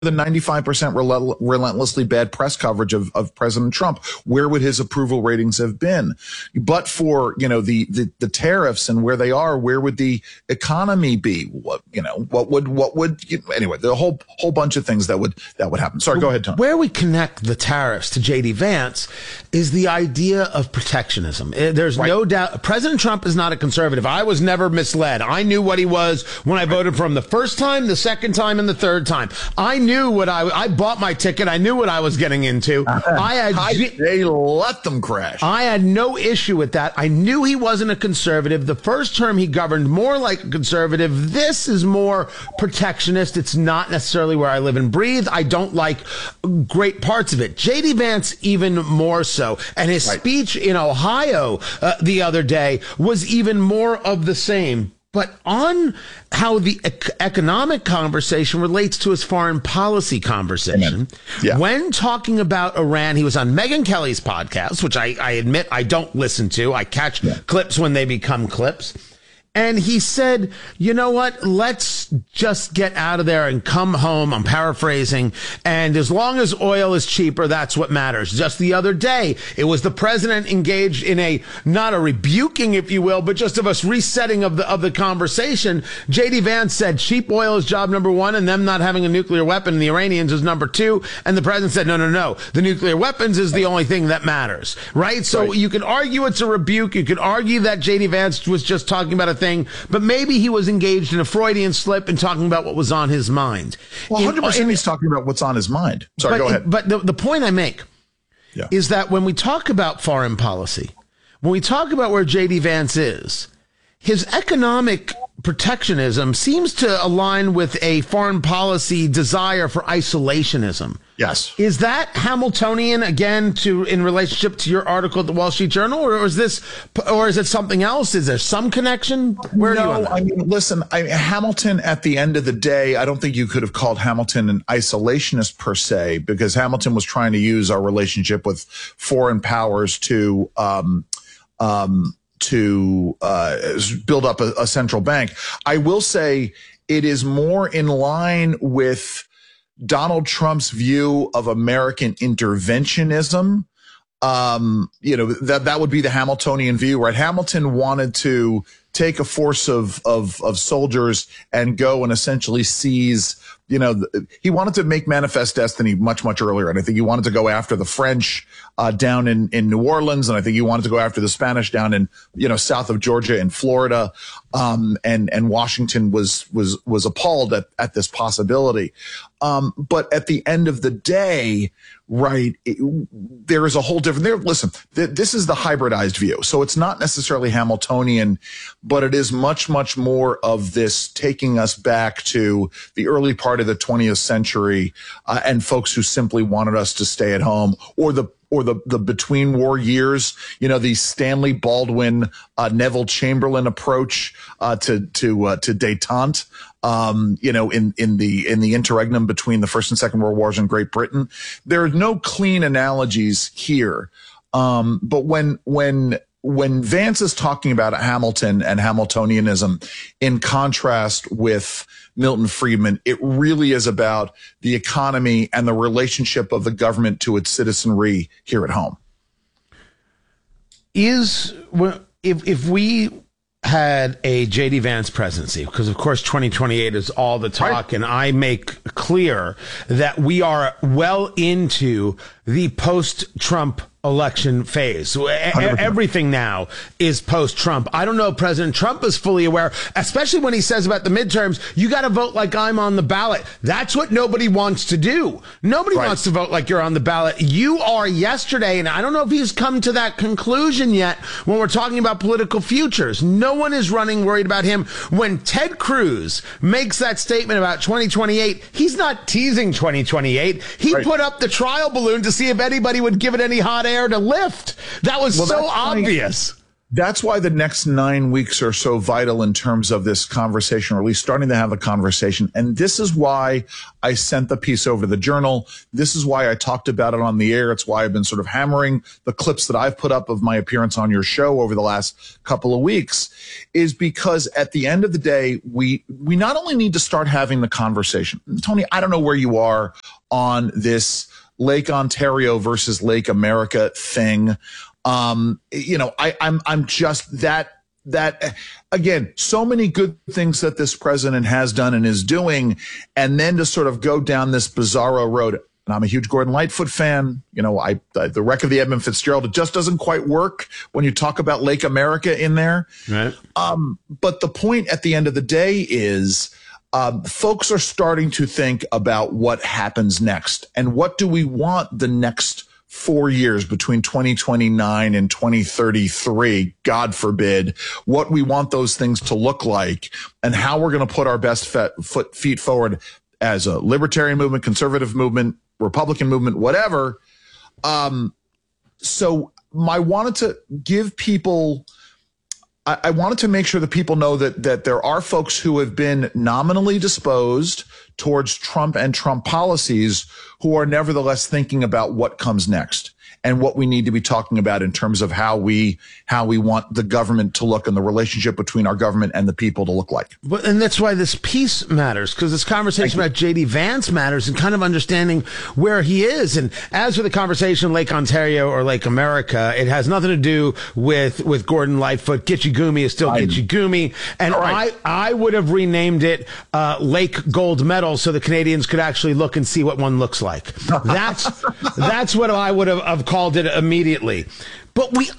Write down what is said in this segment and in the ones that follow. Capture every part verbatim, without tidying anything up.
the ninety-five percent relent- relentlessly bad press coverage of, of President Trump? Where would his approval ratings have been? But for, you know, the, the, the tariffs and where they are, where would the economy be? What, you know, what would, what would, you know, anyway, the whole, whole bunch of things that would, that would happen. Sorry, go ahead, Tony. Where we connect the tariffs to J D Vance is the idea of protectionism. There's right. no doubt. President Trump is not a conservative. I was never misled. I knew what he was when I voted for him the first time, the second time, and the third time. I knew knew what I, I bought my ticket. I knew what I was getting into. I had, I, they let them crash. I had no issue with that. I knew he wasn't a conservative. The first term he governed more like a conservative. This is more protectionist. It's not necessarily where I live and breathe. I don't like great parts of it. J D Vance even more so. And his right. speech in Ohio uh, the other day was even more of the same. But on how the ec- economic conversation relates to his foreign policy conversation, yeah. when talking about Iran, he was on Megyn Kelly's podcast, which I, I admit I don't listen to. I catch yeah. clips when they become clips. And he said, you know what, let's just get out of there and come home. I'm paraphrasing. And as long as oil is cheaper, that's what matters. Just the other day, it was the president engaged in a, not a rebuking, if you will, but just of us resetting of the, of the conversation. J D Vance said cheap oil is job number one and them not having a nuclear weapon, and the Iranians is number two. And the president said, no, no, no. The nuclear weapons is the only thing that matters. Right? So right. you could argue it's a rebuke. You could argue that J D Vance was just talking about a thing, but maybe he was engaged in a Freudian slip and talking about what was on his mind. Well, one hundred percent in, he's talking about what's on his mind. Sorry, but, go ahead. But the, the point I make yeah. is that when we talk about foreign policy, when we talk about where J D Vance is, his economic protectionism seems to align with a foreign policy desire for isolationism. Yes. Is that Hamiltonian again to in relationship to your article at the Wall Street Journal, or is this, or is it something else? Is there some connection? Where no, are you on that? I mean, listen, I, Hamilton, at the end of the day, I don't think you could have called Hamilton an isolationist per se, because Hamilton was trying to use our relationship with foreign powers to, um, um, to uh, build up a, a central bank. I will say it is more in line with Donald Trump's view of American interventionism. Um, you know, that, that would be the Hamiltonian view, right? Hamilton wanted to take a force of, of, of soldiers and go and essentially seize, you know, the, he wanted to make manifest destiny much, much earlier. And I think he wanted to go after the French, uh, down in, in New Orleans. And I think he wanted to go after the Spanish down in, you know, south of Georgia and Florida. Um, and, and Washington was, was, was appalled at, at this possibility. Um, but at the end of the day, right, it, there is a whole different, there, listen, th- this is the hybridized view. So it's not necessarily Hamiltonian, but it is much, much more of this taking us back to the early part of the twentieth century, uh, and folks who simply wanted us to stay at home, or the or the, the between war years, you know, the Stanley Baldwin, uh, Neville Chamberlain approach, uh, to, to, uh, to détente, um, you know, in, in the, in the interregnum between the First and Second World Wars in Great Britain. There are no clean analogies here. Um, but when, when, when Vance is talking about Hamilton and Hamiltonianism in contrast with Milton Friedman, it really is about the economy and the relationship of the government to its citizenry here at home. Is, if, if we had a J D Vance presidency, because of course twenty twenty-eight is all the talk, right, and I make clear that we are well into the post-Trump election phase. one hundred percent. Everything now is post-Trump. I don't know if President Trump is fully aware, especially when he says about the midterms, you got to vote like I'm on the ballot. That's what nobody wants to do. Nobody right. wants to vote like you're on the ballot. You are yesterday, and I don't know if he's come to that conclusion yet when we're talking about political futures. No one is running worried about him. When Ted Cruz makes that statement about twenty twenty-eight, he's not teasing twenty twenty-eight. He right. put up the trial balloon to see if anybody would give it any hot air to lift. That was well, so obvious. Why, That's why the next nine weeks are so vital in terms of this conversation, or at least starting to have a conversation. And this is why I sent the piece over to the Journal. This is why I talked about it on the air. It's why I've been sort of hammering the clips that I've put up of my appearance on your show over the last couple of weeks, is because at the end of the day, we, we not only need to start having the conversation. Tony, I don't know where you are on this Lake Ontario versus Lake America thing. Um, you know, I, I'm, I'm just that, that again, so many good things that this president has done and is doing. And then to sort of go down this bizarro road. And I'm a huge Gordon Lightfoot fan. You know, I, the wreck of the Edmund Fitzgerald, it just doesn't quite work when you talk about Lake America in there. Right. Um, but the point at the end of the day is, um, folks are starting to think about what happens next and what do we want the next four years between twenty twenty-nine and twenty thirty-three, God forbid, what we want those things to look like and how we're going to put our best fe- foot feet forward as a libertarian movement, conservative movement, Republican movement, whatever. Um, so I wanted to give people, I, I wanted to make sure that people know that, that there are folks who have been nominally disposed towards Trump and Trump policies who are nevertheless thinking about what comes next and what we need to be talking about in terms of how we how we want the government to look and the relationship between our government and the people to look like. But, and that's why this piece matters, because this conversation about J D Vance matters and kind of understanding where he is. And as for the conversation, Lake Ontario or Lake America, it has nothing to do with, with Gordon Lightfoot. Gitchigumi is still Gitchigumi. And right. I, I would have renamed it uh, Lake Gold Medal so the Canadians could actually look and see what one looks like. That's, that's what I would have, have called it immediately. But we,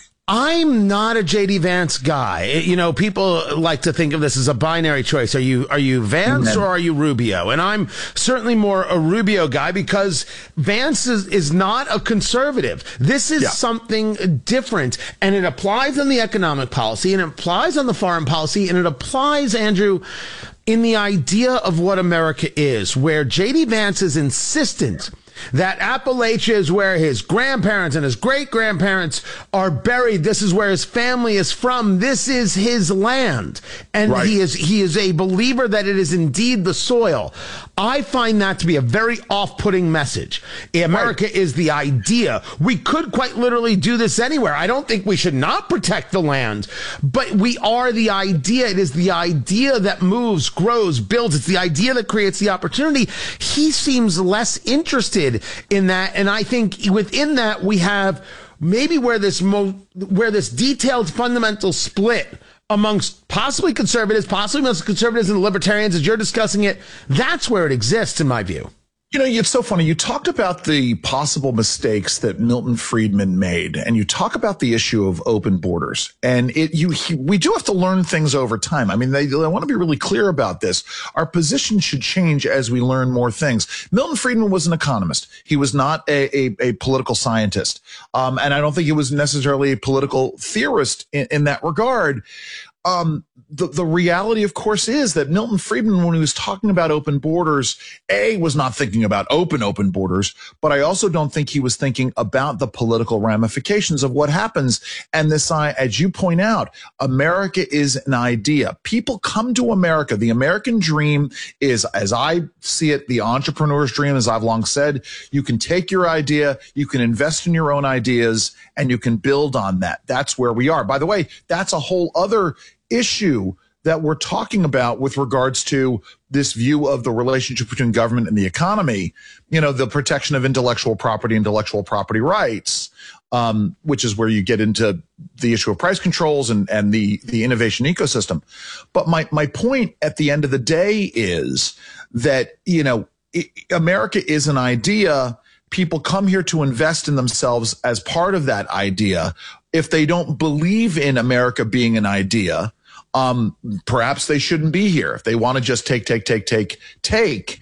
I'm not a J D Vance guy. You know, people like to think of this as a binary choice. Are you, are you Vance mm-hmm. or are you Rubio? And I'm certainly more a Rubio guy because Vance is, is not a conservative. This is yeah. something different, and it applies on the economic policy, and it applies on the foreign policy, and it applies, Andrew, in the idea of what America is, where J D Vance is insistent that Appalachia is where his grandparents and his great-grandparents are buried. This is where his family is from. This is his land. And right. he is he is a believer that it is indeed the soil. I find that to be a very off-putting message. America right. is the idea. We could quite literally do this anywhere. I don't think we should not protect the land, but we are the idea. It is the idea that moves, grows, builds. It's the idea that creates the opportunity. He seems less interested in that, and I think within that we have maybe where this mo- where this detailed fundamental split amongst possibly conservatives, possibly most conservatives and libertarians, as you're discussing it, that's where it exists in my view. You know, it's so funny. You talked about the possible mistakes that Milton Friedman made, and you talk about the issue of open borders. And it, you, he, we do have to learn things over time. I mean, they, I want to be really clear about this. Our position should change as we learn more things. Milton Friedman was an economist. He was not a, a, a political scientist. Um, and I don't think he was necessarily a political theorist in, in that regard. Um, the, the reality, of course, is that Milton Friedman, when he was talking about open borders, A, was not thinking about open, open borders, but I also don't think he was thinking about the political ramifications of what happens. And this, as you point out, America is an idea. People come to America. The American dream is, as I see it, the entrepreneur's dream, as I've long said. You can take your idea, you can invest in your own ideas, and you can build on that. That's where we are. By the way, that's a whole other issue that we're talking about with regards to this view of the relationship between government and the economy, you know, the protection of intellectual property, intellectual property rights, um, which is where you get into the issue of price controls and, and the, the innovation ecosystem. But my, my point at the end of the day is that, you know, it, America is an idea. People come here to invest in themselves as part of that idea. If they don't believe in America being an idea, um, perhaps they shouldn't be here. If they want to just take, take, take, take, take.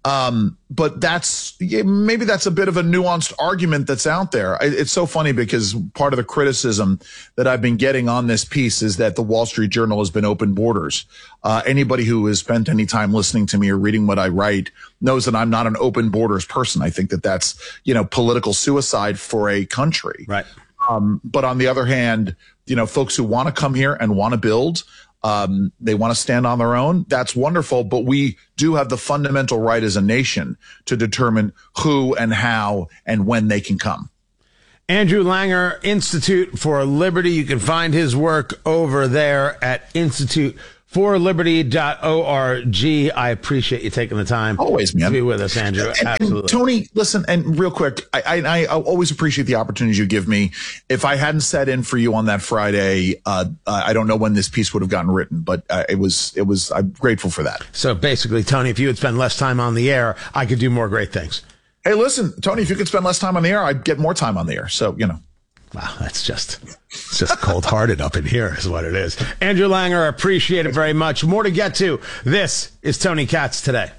Um, but that's, maybe that's a bit of a nuanced argument that's out there. It's so funny because part of the criticism that I've been getting on this piece is that the Wall Street Journal has been open borders. Uh, anybody who has spent any time listening to me or reading what I write knows that I'm not an open borders person. I think that that's, you know, political suicide for a country. Right. Um, but on the other hand, you know, folks who want to come here and want to build. Um, they want to stand on their own. That's wonderful. But we do have the fundamental right as a nation to determine who and how and when they can come. Andrew Langer, Institute for Liberty. You can find his work over there at institute for liberty dot org. I appreciate you taking the time. Always, man. To be with us, Andrew. And, Absolutely. And Tony, listen, and real quick, I, I, I always appreciate the opportunities you give me. If I hadn't sat in for you on that Friday, uh, I don't know when this piece would have gotten written, but uh, it was, it was, I'm grateful for that. So basically, Tony, if you would spend less time on the air, I could do more great things. Hey, listen, Tony, if you could spend less time on the air, I'd get more time on the air. So, you know. Wow, that's just it's just cold-hearted up in here is what it is. Andrew Langer, I appreciate it very much. More to get to. This is Tony Katz Today.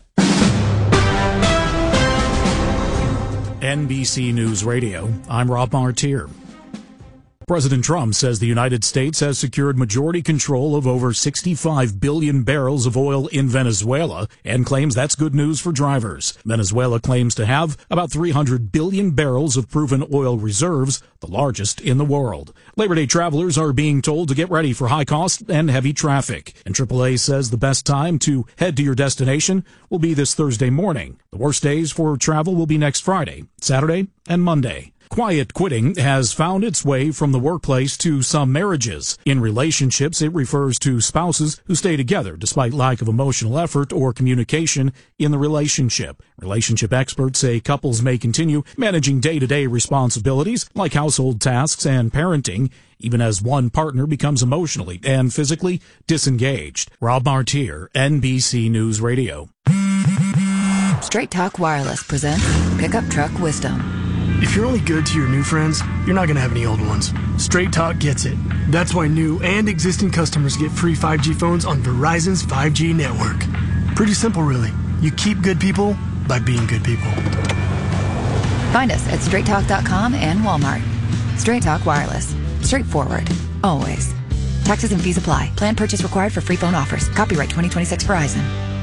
N B C News Radio, I'm Rob Martier. President Trump says the United States has secured majority control of over sixty-five billion barrels of oil in Venezuela and claims that's good news for drivers. Venezuela claims to have about three hundred billion barrels of proven oil reserves, the largest in the world. Labor Day travelers are being told to get ready for high costs and heavy traffic. And triple A says the best time to head to your destination will be this Thursday morning. The worst days for travel will be next Friday, Saturday, and Monday. Quiet quitting has found its way from the workplace to some marriages. In relationships, it refers to spouses who stay together despite lack of emotional effort or communication in the relationship. Relationship experts say couples may continue managing day-to-day responsibilities like household tasks and parenting, even as one partner becomes emotionally and physically disengaged. Rob Martier, N B C News Radio. Straight Talk Wireless presents Pickup Truck Wisdom. If you're only good to your new friends, you're not going to have any old ones. Straight Talk gets it. That's why new and existing customers get free five G phones on Verizon's five G network. Pretty simple, really. You keep good people by being good people. Find us at straight talk dot com and Walmart. Straight Talk Wireless. Straightforward. Always. Taxes and fees apply. Plan purchase required for free phone offers. Copyright twenty twenty-six Verizon.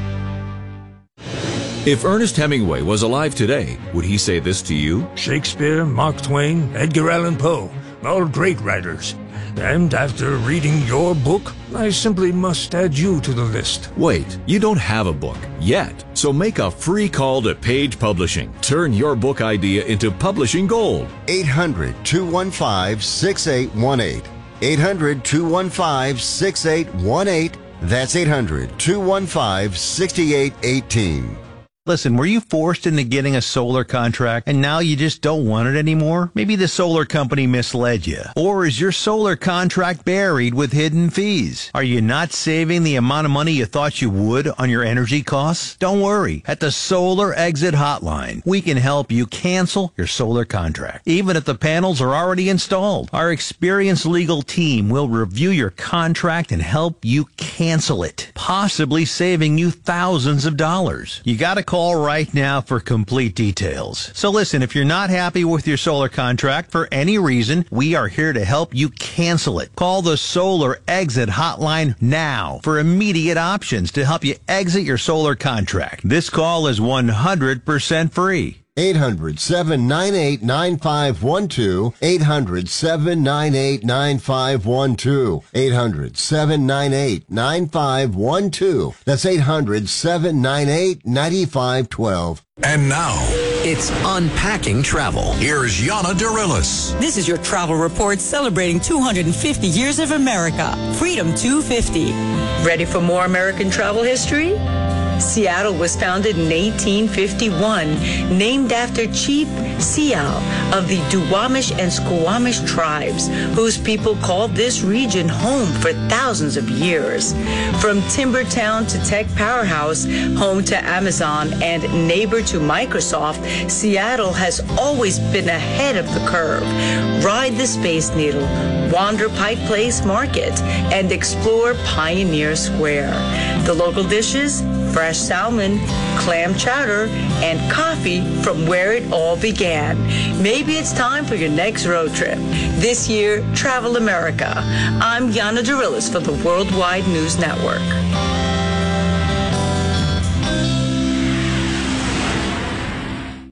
If Ernest Hemingway was alive today, would he say this to you? Shakespeare, Mark Twain, Edgar Allan Poe, all great writers. And after reading your book, I simply must add you to the list. Wait, you don't have a book yet. So make a free call to Page Publishing. Turn your book idea into publishing gold. eight hundred, two one five, six eight one eight. eight hundred, two one five, six eight one eight. That's eight hundred, two one five, six eight one eight. Listen, were you forced into getting a solar contract and now you just don't want it anymore? Maybe the solar company misled you. Or is your solar contract buried with hidden fees? Are you not saving the amount of money you thought you would on your energy costs? Don't worry. At the Solar Exit Hotline, we can help you cancel your solar contract, even if the panels are already installed. Our experienced legal team will review your contract and help you cancel it, possibly saving you thousands of dollars. You gotta call Call right now for complete details. So listen, if you're not happy with your solar contract for any reason, we are here to help you cancel it. Call the Solar Exit Hotline now for immediate options to help you exit your solar contract. This call is one hundred percent free. eight hundred, seven nine eight, nine five one two. eight hundred, seven nine eight, nine five one two. eight hundred, seven nine eight, nine five one two. That's eight hundred, seven nine eight, nine five one two. And now, it's Unpacking Travel. Here's Yana Dirilis. This is your travel report celebrating two hundred fifty years of America. Freedom two hundred fifty. Ready for more American travel history? Seattle was founded in eighteen fifty-one, named after Chief Sial of the Duwamish and Squamish tribes, whose people called this region home for thousands of years. From timber town to tech powerhouse, home to Amazon and neighbor to Microsoft, Seattle has always been ahead of the curve. Ride the Space Needle, wander Pike Place Market, and explore Pioneer Square. The local dishes? Fresh salmon, clam chowder, and coffee from where it all began. Maybe it's time for your next road trip. This year, Travel America. I'm Yana Dirilis for the Worldwide News Network.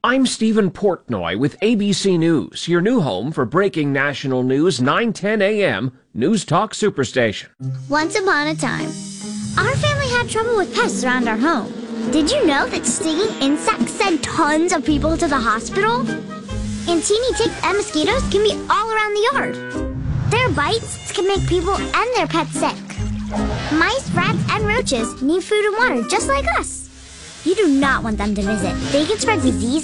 I'm Stephen Portnoy with A B C News, your new home for breaking national news, nine ten a.m. News Talk Superstation. Once upon a time, our family had trouble with pests around our home. Did you know that stinging insects send tons of people to the hospital? And teeny ticks and mosquitoes can be all around the yard. Their bites can make people and their pets sick. Mice, rats, and roaches need food and water just like us. You do not want them to visit. They can spread disease